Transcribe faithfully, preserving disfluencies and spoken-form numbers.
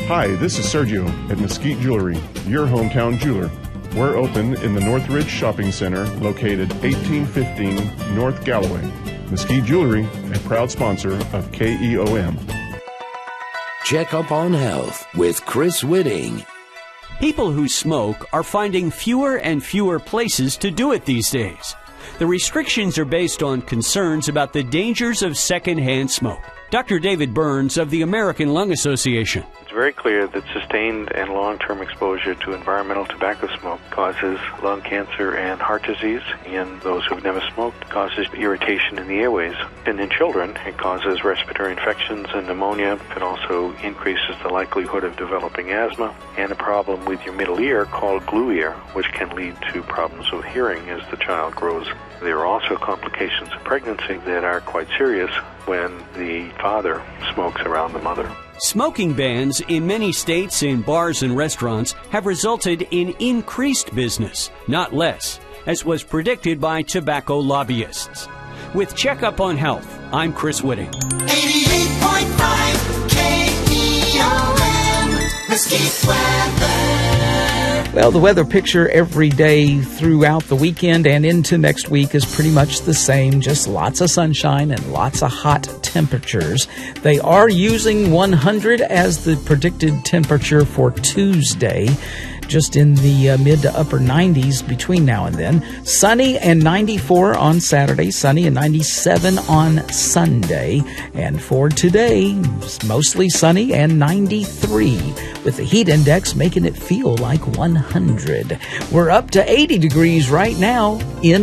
Hi, this is Sergio at Mesquite Jewelry, your hometown jeweler. We're open in the Northridge Shopping Center, located eighteen fifteen North Galloway. Mesquite Jewelry, a proud sponsor of K E O M. Check Up on Health with Chris Whitting. People who smoke are finding fewer and fewer places to do it these days. The restrictions are based on concerns about the dangers of secondhand smoke. Doctor David Burns of the American Lung Association. It's very clear that sustained and long-term exposure to environmental tobacco smoke causes lung cancer and heart disease. In those who've never smoked, causes irritation in the airways. And in children, it causes respiratory infections and pneumonia. It also increases the likelihood of developing asthma and a problem with your middle ear called glue ear, which can lead to problems with hearing as the child grows. There are also complications of pregnancy that are quite serious when the father smokes around the mother. Smoking bans in many states in bars and restaurants have resulted in increased business, not less, as was predicted by tobacco lobbyists. With Checkup on Health, I'm Chris Whitting. eighty-eight point five K E O M, Mesquite Weather. Well, the weather picture every day throughout the weekend and into next week is pretty much the same, just lots of sunshine and lots of hot temperatures. They are using one hundred as the predicted temperature for Tuesday, just in the uh, mid to upper nineties between now and then. Sunny and ninety-four on Saturday, sunny and ninety-seven on Sunday. And for today, mostly sunny and ninety-three, with the heat index making it feel like one hundred. We're up to eighty degrees right now in